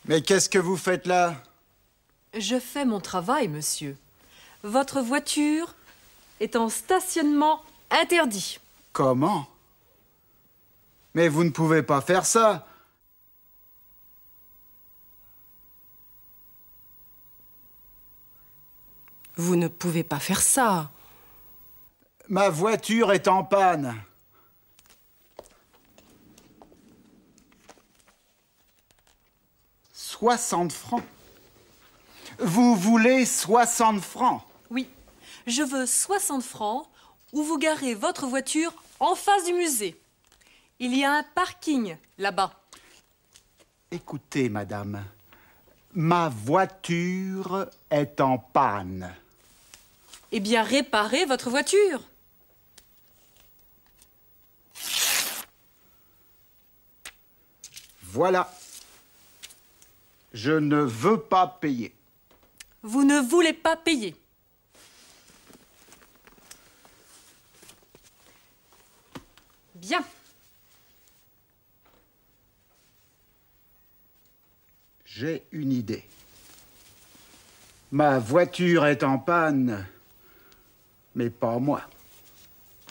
Mais qu'est-ce que vous faites là? Je fais mon travail, monsieur. Votre voiture est en stationnement interdit. Comment? Mais vous ne pouvez pas faire ça. Vous ne pouvez pas faire ça. Ma voiture est en panne. « 60 francs. Vous voulez 60 francs? Oui, je veux 60 francs ou vous garez votre voiture en face du musée. Il y a un parking là-bas. Écoutez, madame, ma voiture est en panne. Eh bien, réparez votre voiture. Voilà. Je ne veux pas payer. Vous ne voulez pas payer. Bien. J'ai une idée. Ma voiture est en panne, mais pas moi.